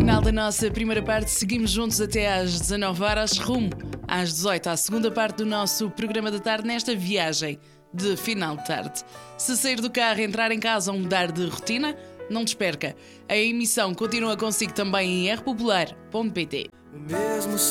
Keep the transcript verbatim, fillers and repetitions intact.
Final da nossa primeira parte, seguimos juntos até às dezanove horas, rumo às dezoito, à segunda parte do nosso programa da tarde, nesta viagem de final de tarde. Se sair do carro, entrar em casa ou mudar de rotina, não te perca. A emissão continua consigo também em r popular ponto pt. O mesmo